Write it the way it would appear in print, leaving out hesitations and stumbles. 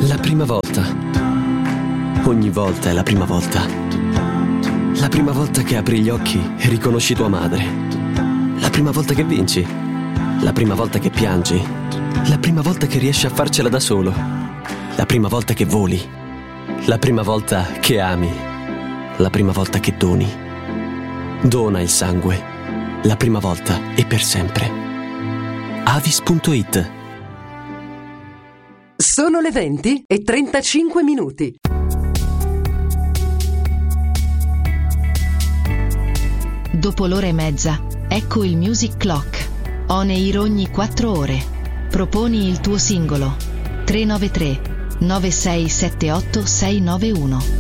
La prima volta. Ogni volta è la prima volta. La prima volta che apri gli occhi e riconosci tua madre. La prima volta che vinci. La prima volta che piangi. La prima volta che riesci a farcela da solo. La prima volta che voli. La prima volta che ami. La prima volta che doni. Dona il sangue. La prima volta e per sempre. Avis.it. Sono le 20:35. Dopo l'ora e mezza, ecco il Music Clock. On air ogni 4 ore. Proponi il tuo singolo. 393 9678 691.